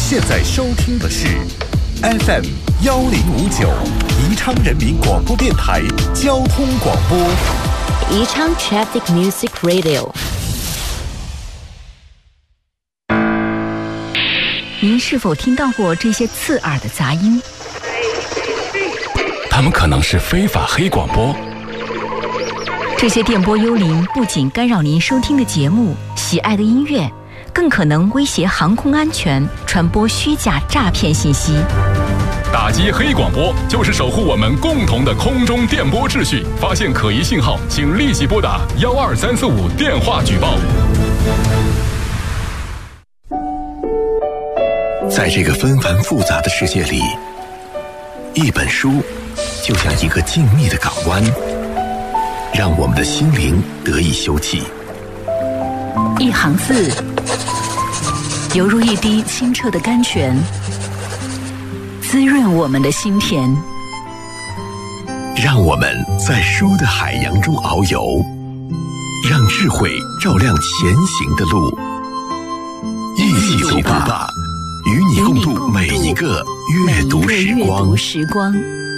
现在收听的是 FM 1059宜昌人民广播电台交通广播， 宜昌 Traffic Music Radio。您是否听到过这些刺耳的杂音？ 他们可能是非法黑广播。 这些电波幽灵不仅干扰您收听的节目、喜爱的音乐，更可能威胁航空安全，传播虚假诈骗信息。 打击黑广播就是守护我们共同的空中电波秩序。发现可疑信号，请立即拨打12345电话举报。 在这个纷繁复杂的世界里，一本书就像一个静谧的港湾，让我们的心灵得以休憩。 一行字，犹如一滴清澈的甘泉，滋润我们的心田。 让我们在书的海洋中遨游，让智慧照亮前行的路。一起读吧，与你共度每一个阅读时光。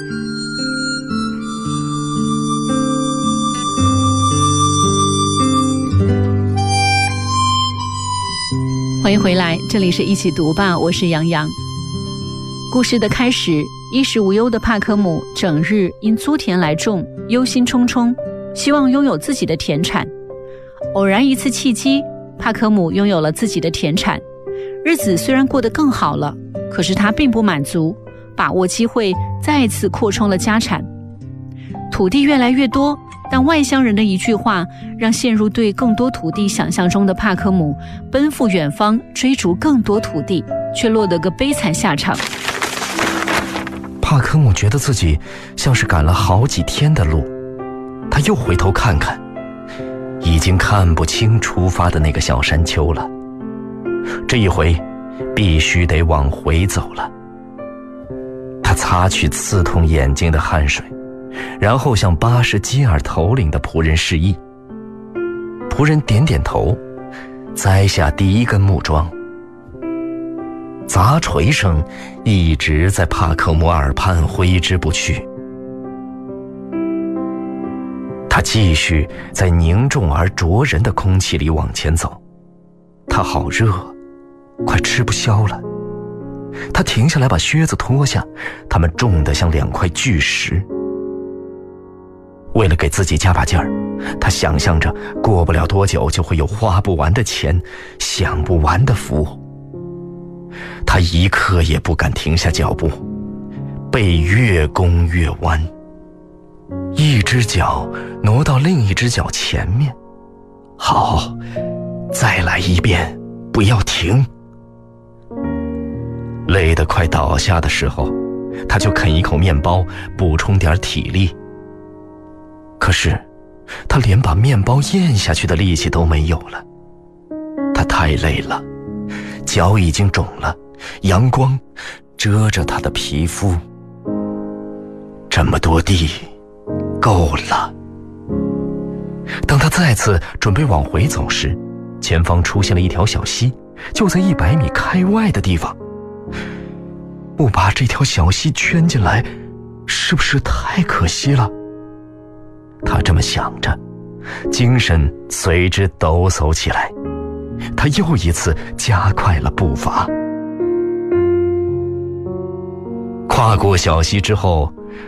欢迎回来，这里是一起读吧，我是杨洋。故事的开始，衣食无忧的帕科姆整日因租田来种，忧心忡忡，希望拥有自己的田产。偶然一次契机，帕科姆拥有了自己的田产，日子虽然过得更好了，可是他并不满足，把握机会再一次扩充了家产。土地越来越多，但外乡人的一句话让陷入对更多土地想象中的帕科姆奔赴远方追逐更多土地，却落得个悲惨下场。 帕科姆觉得自己像是赶了好几天的路，他又回头看看，已经看不清出发的那个小山丘了。这一回必须得往回走了。他擦去刺痛眼睛的汗水，然后向巴什基尔头领的仆人示意。仆人点点头，栽下第一根木桩。砸锤声一直在帕克姆耳畔挥之不去。他继续在凝重而灼人的空气里往前走，他好热，快吃不消了。他停下来把靴子脱下，它们重得像2块巨石。为了给自己加把劲儿，他想象着过不了多久就会有花不完的钱，享不完的福。他一刻也不敢停下脚步，背越弓越弯，一只脚挪到另一只脚前面。好，再来一遍，不要停。累得快倒下的时候，他就啃一口面包，补充点体力。可是他连把面包咽下去的力气都没有了，他太累了，脚已经肿了，阳光遮着他的皮肤。这么多地够了。当他再次准备往回走时，前方出现了一条小溪，就在100米开外的地方。不把这条小溪圈进来，是不是太可惜了？他这么想着，精神随之抖擞起来。他又一次加快了步伐。跨过小溪之后，